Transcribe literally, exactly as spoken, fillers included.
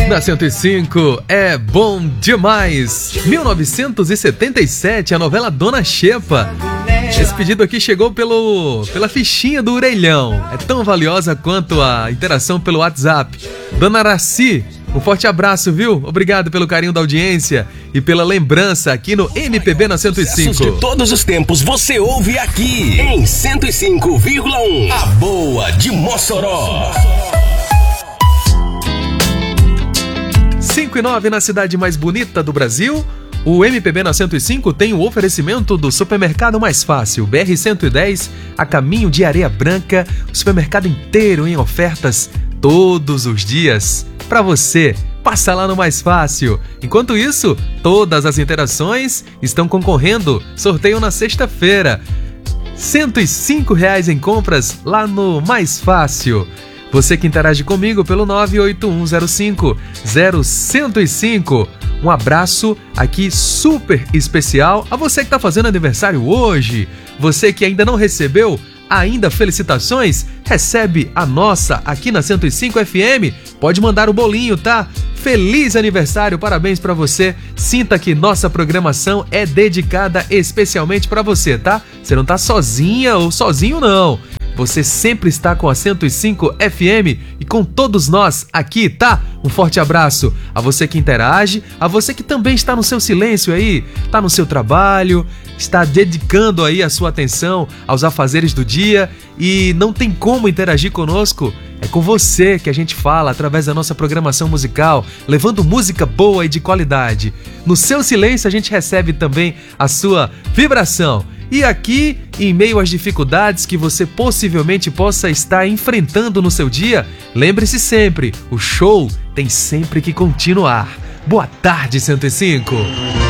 Na cento e cinco é bom demais. mil novecentos e setenta e sete, a novela Dona Xepa. Esse pedido aqui chegou pelo, pela fichinha do orelhão. É tão valiosa quanto a interação pelo WhatsApp. Dona Araci, um forte abraço, viu? Obrigado pelo carinho da audiência e pela lembrança aqui no M P B na cento e cinco. De todos os tempos você ouve aqui em cento e cinco vírgula um. A boa de Mossoró. cinco e nove na cidade mais bonita do Brasil. O M P B na cento e cinco tem o oferecimento do Supermercado Mais Fácil, B R cento e dez, a caminho de Areia Branca, o supermercado inteiro em ofertas todos os dias. Para você, passa lá no Mais Fácil. Enquanto isso, todas as interações estão concorrendo. Sorteio na sexta-feira. cento e cinco reais em compras lá no Mais Fácil. Você que interage comigo pelo nove oito um zero cinco zero zero cinco. Um abraço aqui super especial a você que está fazendo aniversário hoje. Você que ainda não recebeu ainda felicitações, recebe a nossa aqui na cento e cinco F M. Pode mandar o bolinho, tá? Feliz aniversário, parabéns pra você. Sinta que nossa programação é dedicada especialmente pra você, tá? Você não tá sozinha ou sozinho, não. Você sempre está com a cento e cinco F M e com todos nós aqui, tá? Um forte abraço a você que interage, a você que também está no seu silêncio aí, tá no seu trabalho, está dedicando aí a sua atenção aos afazeres do dia e não tem como interagir conosco. É com você que a gente fala através da nossa programação musical, levando música boa e de qualidade. No seu silêncio a gente recebe também a sua vibração. E aqui, em meio às dificuldades que você possivelmente possa estar enfrentando no seu dia, lembre-se sempre, o show tem sempre que continuar. Boa tarde, cento e cinco.